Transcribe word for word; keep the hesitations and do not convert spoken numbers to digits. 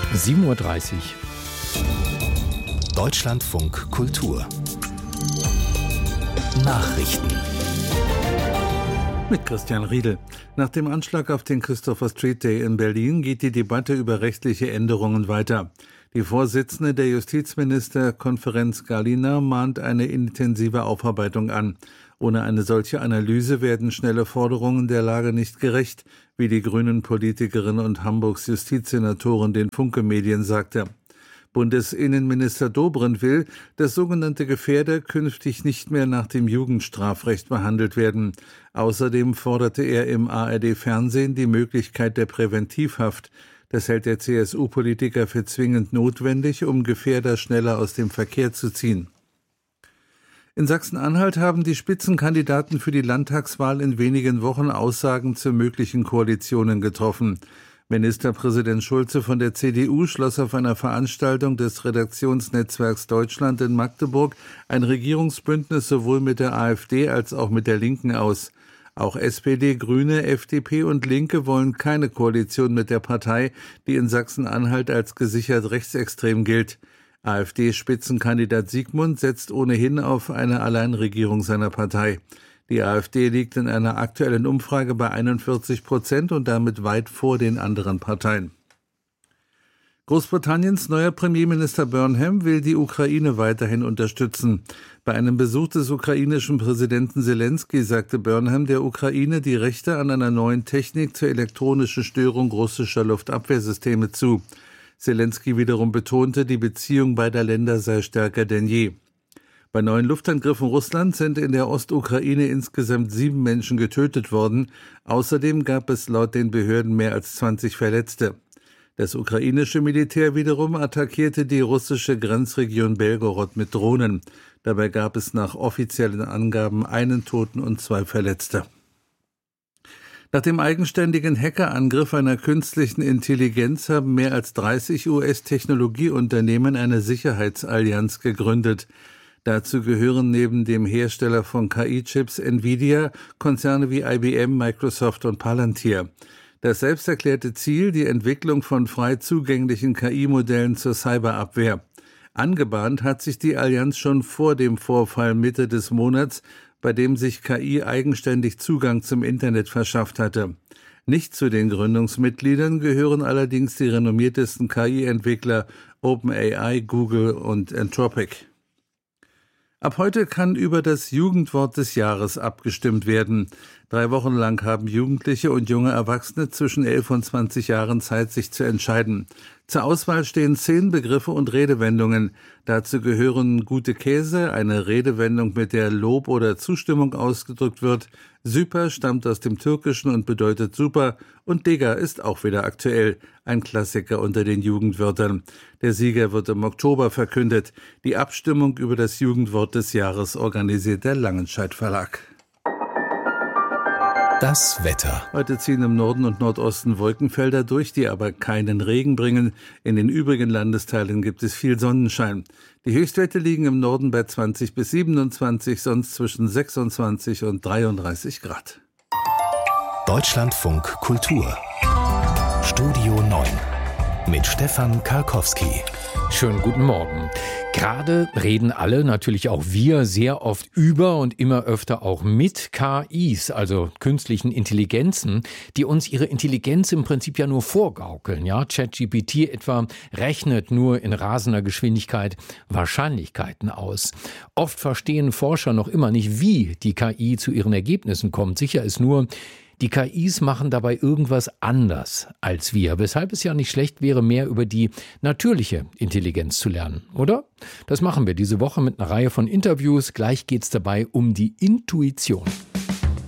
sieben Uhr dreißig. Deutschlandfunk Kultur Nachrichten mit Christian Riedel. Nach dem Anschlag auf den Christopher Street Day in Berlin geht die Debatte über rechtliche Änderungen weiter. Die Vorsitzende der Justizministerkonferenz Galina mahnt eine intensive Aufarbeitung an. Ohne eine solche Analyse werden schnelle Forderungen der Lage nicht gerecht, wie die Grünen-Politikerin und Hamburgs Justizsenatorin den Funke-Medien sagte. Bundesinnenminister Dobrindt will, dass sogenannte Gefährder künftig nicht mehr nach dem Jugendstrafrecht behandelt werden. Außerdem forderte er im A R D-Fernsehen die Möglichkeit der Präventivhaft. Das hält der C S U-Politiker für zwingend notwendig, um Gefährder schneller aus dem Verkehr zu ziehen. In Sachsen-Anhalt haben die Spitzenkandidaten für die Landtagswahl in wenigen Wochen Aussagen zu möglichen Koalitionen getroffen. Ministerpräsident Schulze von der C D U schloss auf einer Veranstaltung des Redaktionsnetzwerks Deutschland in Magdeburg ein Regierungsbündnis sowohl mit der AfD als auch mit der Linken aus. Auch S P D, Grüne, F D P und Linke wollen keine Koalition mit der Partei, die in Sachsen-Anhalt als gesichert rechtsextrem gilt. AfD-Spitzenkandidat Siegmund setzt ohnehin auf eine Alleinregierung seiner Partei. Die AfD liegt in einer aktuellen Umfrage bei einundvierzig Prozent und damit weit vor den anderen Parteien. Großbritanniens neuer Premierminister Burnham will die Ukraine weiterhin unterstützen. Bei einem Besuch des ukrainischen Präsidenten Selenskyj sagte Burnham der Ukraine die Rechte an einer neuen Technik zur elektronischen Störung russischer Luftabwehrsysteme zu. Selenskyj wiederum betonte, die Beziehung beider Länder sei stärker denn je. Bei neuen Luftangriffen Russlands sind in der Ostukraine insgesamt sieben Menschen getötet worden. Außerdem gab es laut den Behörden mehr als zwanzig Verletzte. Das ukrainische Militär wiederum attackierte die russische Grenzregion Belgorod mit Drohnen. Dabei gab es nach offiziellen Angaben einen Toten und zwei Verletzte. Nach dem eigenständigen Hackerangriff einer künstlichen Intelligenz haben mehr als dreißig U S-Technologieunternehmen eine Sicherheitsallianz gegründet. Dazu gehören neben dem Hersteller von K I-Chips Nvidia Konzerne wie I B M, Microsoft und Palantir. Das selbsterklärte Ziel, die Entwicklung von frei zugänglichen K I-Modellen zur Cyberabwehr. Angebahnt hat sich die Allianz schon vor dem Vorfall Mitte des Monats, bei dem sich K I eigenständig Zugang zum Internet verschafft hatte. Nicht zu den Gründungsmitgliedern gehören allerdings die renommiertesten K I-Entwickler OpenAI, Google und Anthropic. Ab heute kann über das Jugendwort des Jahres abgestimmt werden. Drei Wochen lang haben Jugendliche und junge Erwachsene zwischen elf und zwanzig Jahren Zeit, sich zu entscheiden. Zur Auswahl stehen zehn Begriffe und Redewendungen. Dazu gehören gute Käse, eine Redewendung, mit der Lob oder Zustimmung ausgedrückt wird. Super stammt aus dem Türkischen und bedeutet super. Und Digger ist auch wieder aktuell, ein Klassiker unter den Jugendwörtern. Der Sieger wird im Oktober verkündet. Die Abstimmung über das Jugendwort des Jahres organisiert der Langenscheidt Verlag. Das Wetter. Heute ziehen im Norden und Nordosten Wolkenfelder durch, die aber keinen Regen bringen. In den übrigen Landesteilen gibt es viel Sonnenschein. Die Höchstwerte liegen im Norden bei zwanzig bis siebenundzwanzig, sonst zwischen sechsundzwanzig und dreiunddreißig Grad. Deutschlandfunk Kultur Studio neun mit Stefan Karkowski. Schönen guten Morgen. Gerade reden alle, natürlich auch wir, sehr oft über und immer öfter auch mit K Is, also künstlichen Intelligenzen, die uns ihre Intelligenz im Prinzip ja nur vorgaukeln. Ja, ChatGPT etwa rechnet nur in rasender Geschwindigkeit Wahrscheinlichkeiten aus. Oft verstehen Forscher noch immer nicht, wie die K I zu ihren Ergebnissen kommt. Sicher ist nur, die K Is machen dabei irgendwas anders als wir, weshalb es ja nicht schlecht wäre, mehr über die natürliche Intelligenz zu lernen, oder? Das machen wir diese Woche mit einer Reihe von Interviews. Gleich geht's dabei um die Intuition.